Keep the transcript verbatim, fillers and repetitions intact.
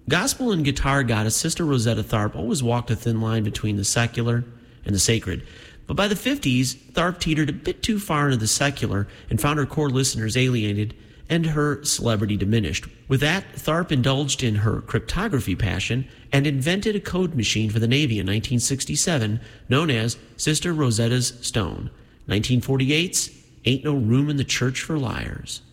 Gospel and guitar goddess Sister Rosetta Tharpe always walked a thin line between the secular and the sacred. But by the fifties, Tharpe teetered a bit too far into the secular and found her core listeners alienated and her celebrity diminished. With that, Tharpe indulged in her cryptography passion and invented a code machine for the Navy in nineteen sixty-seven known as Sister Rosetta's Stone. nineteen forty-eight's Ain't No Room in the Church for Liars.